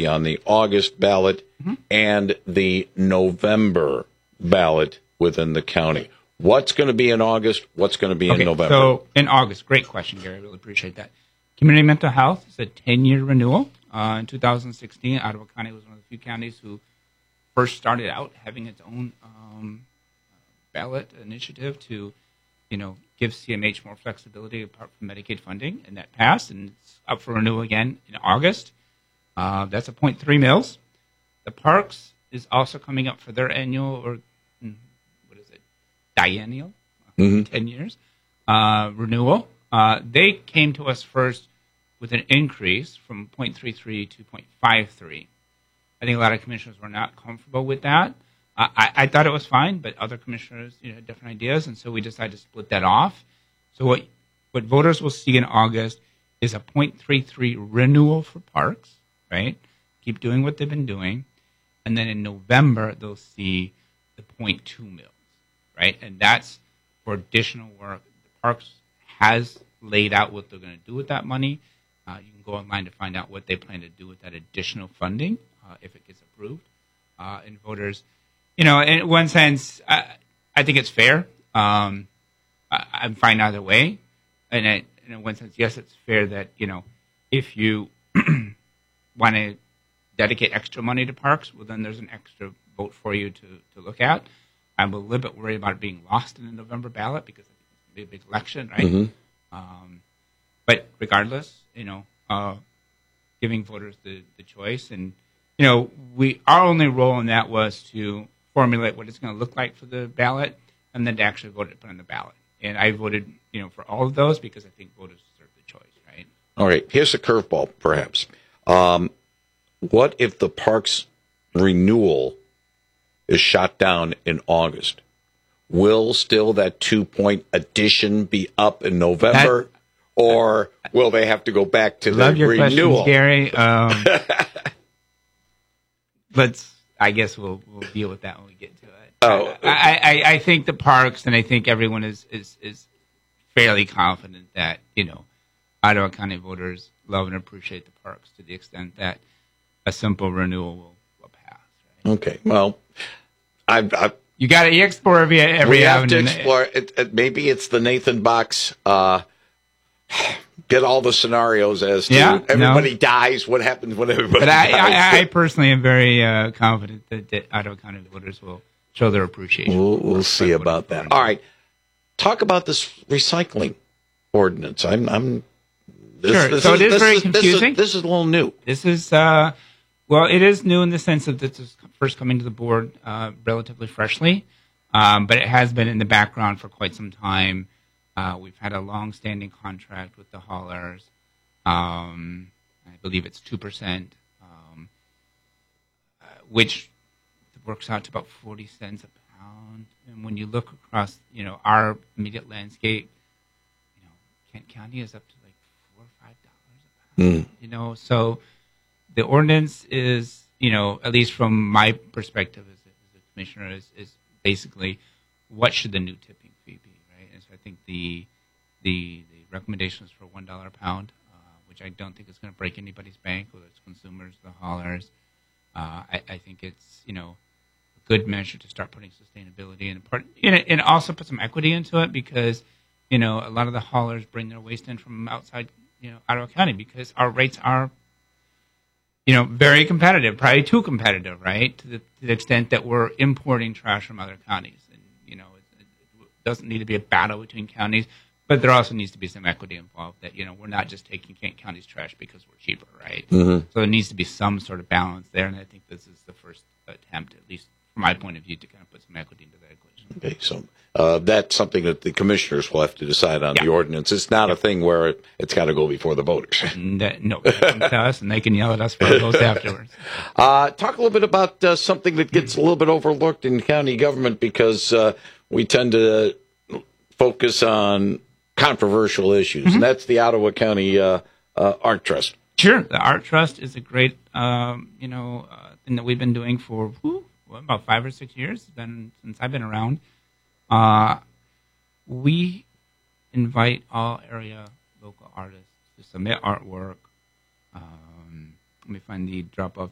be on the August ballot and the November ballot within the county. What's going to be in August? What's going to be in November? So in August, great question, Gary. I really appreciate that. Community mental health is a 10-year renewal. In 2016, Ottawa County was one of the few counties who first started out having its own ballot initiative to, give CMH more flexibility apart from Medicaid funding, and that passed, and it's up for renewal again in August. That's a 0.3 mils. The Parks is also coming up for their annual, biennial, 10 years, renewal. They came to us first with an increase from 0.33 to 0.53. I think a lot of commissioners were not comfortable with that. I thought it was fine, but other commissioners had different ideas, and so we decided to split that off. So what voters will see in August is a 0.33 renewal for Parks, right? Keep doing what they've been doing. And then in November, they'll see the 0.2 mils, right? And that's for additional work. The Parks has laid out what they're going to do with that money. You can go online to find out what they plan to do with that additional funding if it gets approved. And voters, in one sense, I think it's fair. I'm fine either way. And in one sense, yes, it's fair that, if you want to dedicate extra money to Parks, well, then there's an extra vote for you to look at. I'm a little bit worried about it being lost in the November ballot because I think it's going to be a big election, right? But regardless, giving voters the choice. And, our only role in that was to formulate what it's going to look like for the ballot and then to actually vote it put on the ballot. And I voted, for all of those because I think voters deserve the choice, right? All right. Here's a curveball, perhaps. What if the Parks renewal is shot down in August? Will still that 2-point addition be up in November, or will they have to go back to the renewal? Love your questions, Gary. I guess we'll deal with that when we get to it. Oh, I think the Parks, and I think everyone is fairly confident that Ottawa County voters love and appreciate the Parks to the extent that a simple renewal will pass. Right? Okay. Well, you got to explore every avenue. We have to explore it. Maybe it's the Nathan Box. Get all the scenarios as to everybody dies. What happens when everybody dies? I personally am very confident that Ottawa County voters will show their appreciation. We'll see about that. All right. Talk about this recycling ordinance. Sure. So it is very confusing. This is a little new. This is, it is new in the sense that this is first coming to the board relatively freshly, but it has been in the background for quite some time. We've had a long-standing contract with the haulers. I believe it's 2%, which works out to about 40 cents a pound. And when you look across, our immediate landscape, Kent County is up to like $4 or $5 a pound. So the ordinance is, at least from my perspective as a commissioner, is basically what should the new tipping fee be, right? And so I think the recommendation is for $1 a pound, which I don't think is going to break anybody's bank, whether it's consumers, the haulers. I think it's a good measure to start putting sustainability in it, and also put some equity into it because a lot of the haulers bring their waste in from outside Ottawa County because our rates are very competitive, probably too competitive, right? To the extent that we're importing trash from other counties. And, it doesn't need to be a battle between counties, but there also needs to be some equity involved that, we're not just taking Kent County's trash because we're cheaper, right? So there needs to be some sort of balance there. And I think this is the first attempt, at least from my point of view, to kind of put some equity into that equation. Okay, so that's something that the commissioners will have to decide on the ordinance. It's not a thing where it's got to go before the voters. No, it comes to us, and they can yell at us for those afterwards. Talk a little bit about something that gets a little bit overlooked in county government because we tend to focus on controversial issues, and that's the Ottawa County Art Trust. Sure, the Art Trust is a great, thing that we've been doing for about 5 or 6 years. It's been since I've been around. We invite all area local artists to submit artwork. Let me find the drop-off